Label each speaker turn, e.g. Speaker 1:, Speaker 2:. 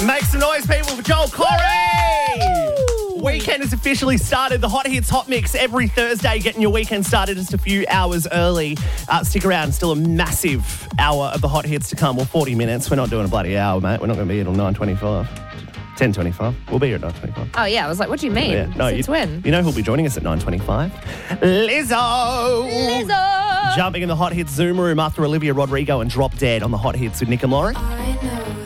Speaker 1: Make some noise, people, for Joel Corey. Weekend has officially started. The Hot Hits Hot Mix every Thursday, getting your weekend started just a few hours early. Stick around. Still a massive hour of the Hot Hits to come. Well, 40 minutes. We're not doing a bloody hour, mate. We're not going to be here till 9:25. 10:25. We'll be here at 9:25.
Speaker 2: Oh, yeah. I was like, what do you mean?
Speaker 1: Yeah. No,
Speaker 2: Since when?
Speaker 1: You know who'll be joining us at 9:25? Lizzo!
Speaker 2: Lizzo!
Speaker 1: Jumping in the Hot Hits Zoom room after Olivia Rodrigo and Drop Dead on the Hot Hits with Nick and Laurie.